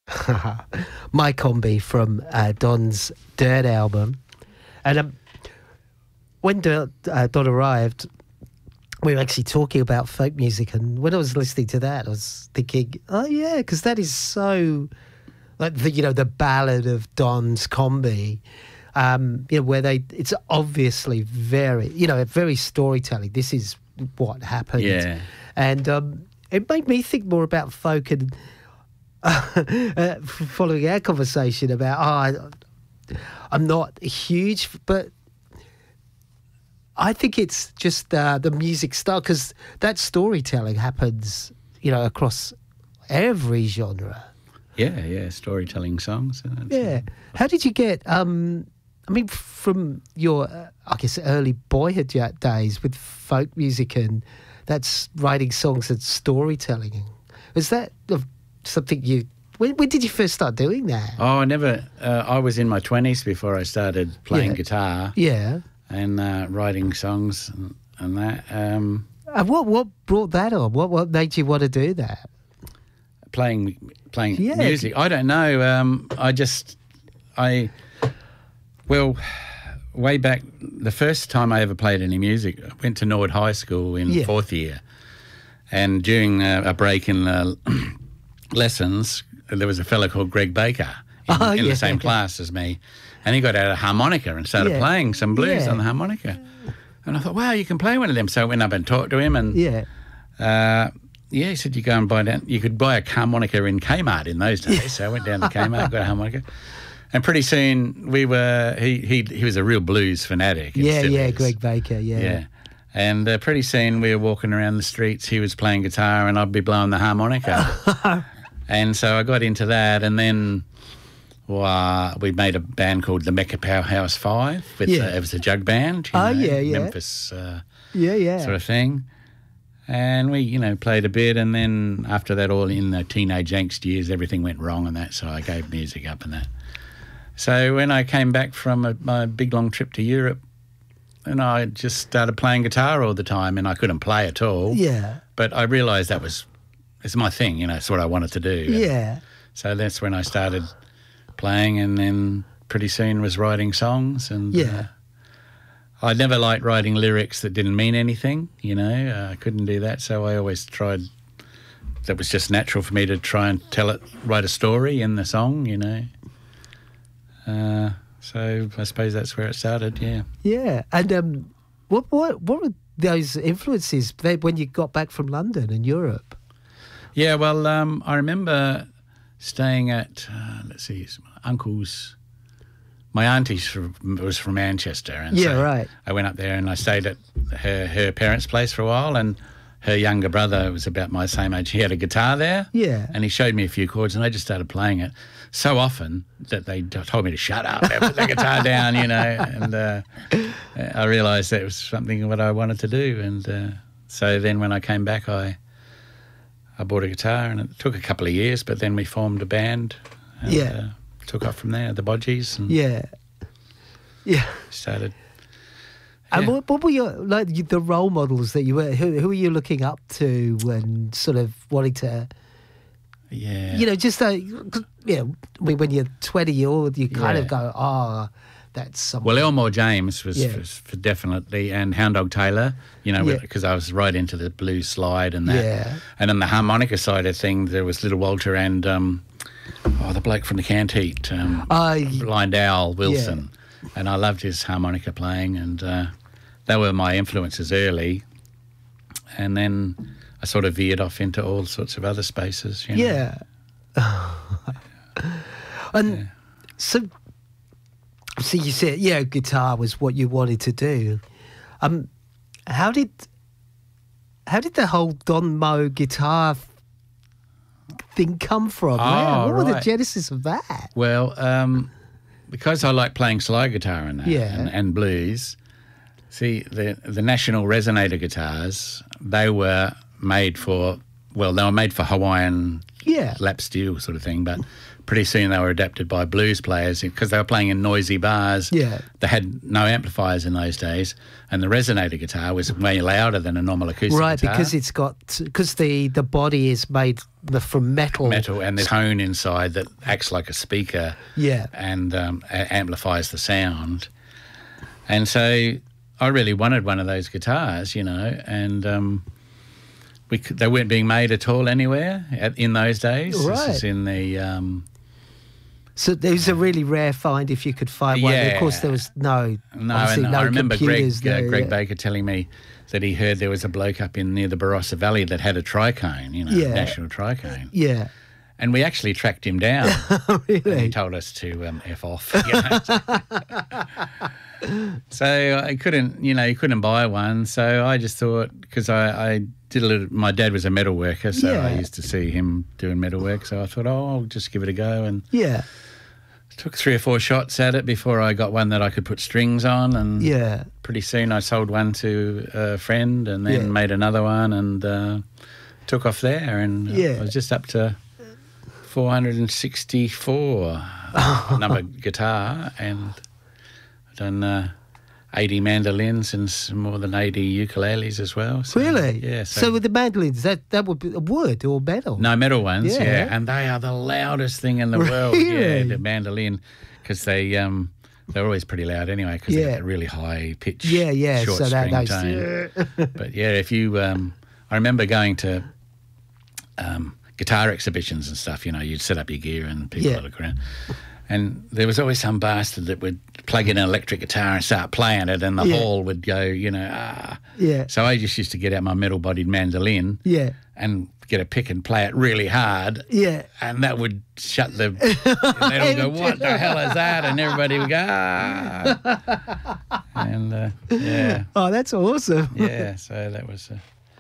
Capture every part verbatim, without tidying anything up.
My Combi from uh, Don's Dirt album. And um, when Dirt, uh, Don arrived, we were actually talking about folk music. And when I was listening to that, I was thinking, oh, yeah, because that is so, like, the, you know, the ballad of Don's Combi, um, you know, where they, it's obviously very, you know, very storytelling. This is what happened. Yeah. And um, it made me think more about folk and uh, following our conversation about, oh, I, I'm not huge, but I think it's just uh, the music style, because that storytelling happens, you know, across every genre. Yeah, yeah, storytelling songs. Yeah. How did you get, um, I mean, from your, uh, I guess, early boyhood days with folk music and that's writing songs and storytelling, was that something you, when, when did you first start doing that? Oh, I never, uh, I was in my twenties before I started playing yeah. guitar. Yeah. And uh, writing songs and, and that. Um, and what, what brought that on? What, what made you want to do that? Playing playing yeah. music. I don't know. Um, I just, I, well, way back, the first time I ever played any music, I went to Nord High School in yeah. fourth year. And during uh, a break in uh, lessons, there was a fellow called Greg Baker in, oh, in yeah. the same class as me. And he got out a harmonica and started yeah. playing some blues yeah. on the harmonica. And I thought, wow, you can play one of them. So I went up and talked to him and... Yeah. Uh, yeah, he said you go and buy down. You could buy a harmonica in Kmart in those days. So I went down to Kmart, got a harmonica, and pretty soon we were. He he he was a real blues fanatic. Yeah, yeah, is. Greg Baker. Yeah, yeah. And uh, pretty soon we were walking around the streets. He was playing guitar, and I'd be blowing the harmonica. And so I got into that, and then well, we made a band called the Mecca Powerhouse Five. With yeah. uh, it was a jug band. You oh know, yeah, yeah. Memphis. Uh, yeah, yeah. Sort of thing. And we, you know, played a bit, and then after that, all in the teenage angst years, everything went wrong and that, so I gave music up and that. So when I came back from a, my big, long trip to Europe, and I just started playing guitar all the time, and I couldn't play at all. Yeah. But I realised that was, it's my thing, you know, it's what I wanted to do. Yeah. And so that's when I started playing, and then pretty soon was writing songs. And yeah. Uh, I never liked writing lyrics that didn't mean anything, you know. Uh, I couldn't do that, so I always tried. That was just natural for me to try and tell it, write a story in the song, you know. Uh, so I suppose that's where it started, yeah. Yeah, and um, what what what were those influences when you got back from London and Europe? Yeah, well, um, I remember staying at uh, let's see, uncle's. My auntie's from, was from Manchester, and yeah, so right. I went up there and I stayed at her her parents' place for a while, and her younger brother was about my same age. He had a guitar there, yeah, and he showed me a few chords, and I just started playing it so often that they told me to shut up and put the guitar down, you know, and uh, I realised that it was something that I wanted to do, and uh, so then when I came back, I I bought a guitar, and it took a couple of years, but then we formed a band. And, yeah. Uh, took off from there, the Bodgies. And yeah. Yeah. Started. And yeah. what, what were your, like, the role models that you were, who, who were you looking up to and sort of wanting to, yeah, you know, just, uh, you know, when you're twenty years old, you kind yeah. of go, oh, that's something. Well, Elmore James was, yeah. was for definitely, and Hound Dog Taylor, you know, because yeah. I was right into the blues slide and that. Yeah. And on the harmonica side of things, there was Little Walter and, um, oh, the bloke from the Canned Heat, um, uh, Blind Owl Wilson. Yeah. And I loved his harmonica playing, and uh, they were my influences early. And then I sort of veered off into all sorts of other spaces. You know? Yeah. and yeah. so, so you said, yeah, guitar was what you wanted to do. Um, how did how did the whole Don Moe guitar thing come from? Oh, yeah, what right. was the genesis of that? Well, um, because I like playing slide guitar and that, yeah. and, and blues. See, the the National Resonator guitars, they were made for well, they were made for Hawaiian Yeah. lap steel sort of thing, but pretty soon they were adapted by blues players because they were playing in noisy bars. Yeah. They had no amplifiers in those days, and the resonator guitar was way louder than a normal acoustic Right, guitar. because it's got because the the body is made from metal. Metal, and there's tone inside that acts like a speaker. Yeah. And um, a- amplifies the sound. And so I really wanted one of those guitars, you know, and um, we could, they weren't being made at all anywhere at, in those days. Right. This is in the um, So it was a really rare find if you could find one. Yeah. Of course, there was no. no, obviously and no I remember Greg computers uh, there, Greg yeah. Baker telling me that he heard there was a bloke up in near the Barossa Valley that had a tricone, you know, Yeah. national tricone. Yeah. And we actually tracked him down. Really? And he told us to um, F off. You know? So I couldn't, you know, you couldn't buy one. So I just thought, because I, I did a little, my dad was a metal worker, so I Yeah. used to see him doing metal work. So I thought, oh, I'll just give it a go. And Yeah. took three or four shots at it before I got one that I could put strings on. And Yeah. pretty soon I sold one to a friend and then Yeah. made another one and uh, took off there. And uh, Yeah. I was just up to four hundred sixty-four number guitar, and I've done uh, eighty mandolins and s- more than eighty ukuleles as well. So, Really? Yeah. So, with the mandolins, that that would be wood or metal? no metal ones, Yeah. yeah. and they are the loudest thing in the world. Yeah, Really? the mandolin, because they um they're always pretty loud anyway because Yeah. they get a really high pitch. Yeah, yeah. Short So that string those. tone. But yeah, if you, um, I remember going to um, guitar exhibitions and stuff. You know, you'd set up your gear and people Yeah. would look around. And there was always some bastard that would plug in an electric guitar and start playing it, and the Yeah. hall would go, you know, ah. Yeah. So I just used to get out my metal-bodied mandolin Yeah. and get a pick and play it really hard. Yeah. And that would shut the. And they'd all go, "What the hell is that?" And everybody would go, "Ah!" And uh, yeah, Oh, that's awesome. yeah. So that was. Uh,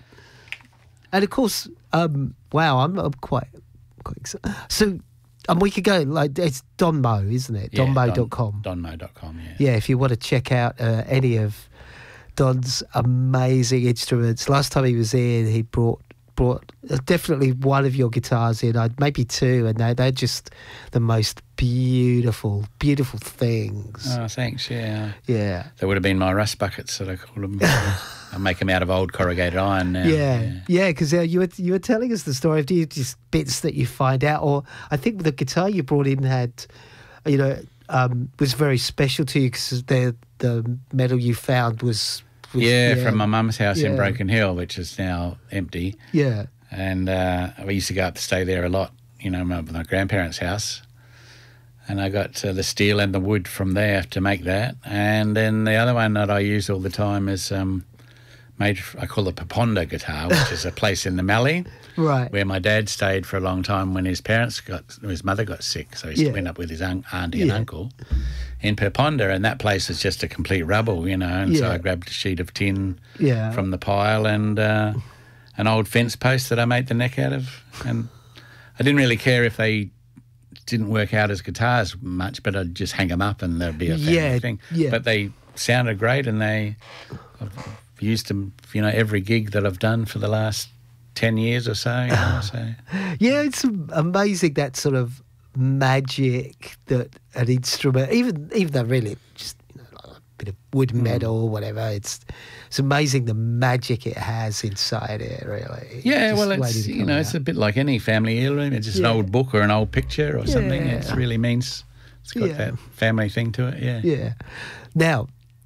And of course, um, wow, I'm, I'm quite, quite excited. So, and we could go, like, it's Donmo, isn't it? yeah, Donmo dot com. Don, donmo dot com, yeah. Yeah, if you want to check out uh, any of Don's amazing instruments. Last time he was in, he brought brought uh, definitely one of your guitars in, uh, maybe two, and they, they're just the most beautiful, beautiful things. Oh, thanks. Yeah, Yeah. they would have been my rust buckets that I call them. I make them out of old corrugated iron now. Yeah, yeah, because uh, you were you were telling us the story of the just bits that you find out, or I think the guitar you brought in had, you know, um, was very special to you because the the metal you found was, was Yeah, from my mum's house Yeah. in Broken Hill, which is now empty. yeah, And uh, we used to go up to stay there a lot, you know, my, my grandparents' house. And I got uh, the steel and the wood from there to make that. And then the other one that I use all the time is um, made, I call it Paponda guitar, which is a place in the Mallee right, where my dad stayed for a long time when his parents got, his mother got sick. So he Yeah. went up with his un- auntie and Yeah. uncle in Paponda. And that place was just a complete rubble, you know. And so Yeah. I grabbed a sheet of tin yeah, from the pile and uh, an old fence post that I made the neck out of. And I didn't really care if they didn't work out as guitars much, but I'd just hang them up and there'd be a family Yeah, thing. yeah. But they sounded great, and they I've used them, you know, every gig that I've done for the last ten years or so. You know, so yeah. It's amazing that sort of magic that an instrument, even even though really just you know, like a bit of wood Hmm. metal or whatever, it's it's amazing the magic it has inside it. Really, yeah, Just well, waiting it's to you come know, out. it's a bit like any family heirloom. It's just Yeah. an old book or an old picture or something. Yeah. It really means it's got Yeah. that family thing to it. Yeah. Yeah. Now,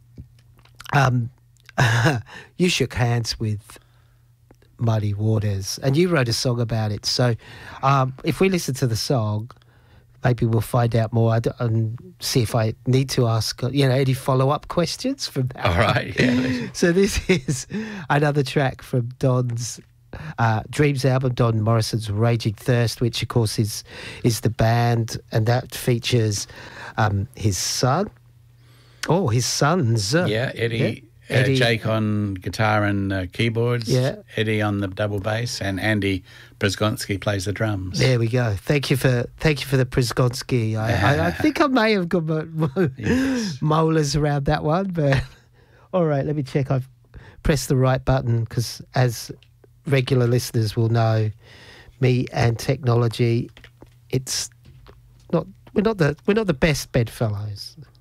um, you shook hands with Muddy Waters, and you wrote a song about it. So, um, if we listen to the song, maybe we'll find out more. I d- and see if I need to ask, uh, you know, any follow-up questions from that. All right. Yeah. So this is another track from Don's uh, Dreams album, Don Morrison's Raging Thirst, which of course is is the band, and that features um, his son. Oh, his sons. Yeah, Eddie, Yeah. Uh, Eddie- Jake on guitar and uh, keyboards. Yeah. Eddie on the double bass, and Andy Brzgonski plays the drums. There we go. Thank you for thank you for the Przgonski. I, I, I think I may have got my, my Yes. molars around that one, but all right. Let me check. I've pressed the right button because as regular listeners will know, me and technology, it's not we're not the we're not the best bedfellows.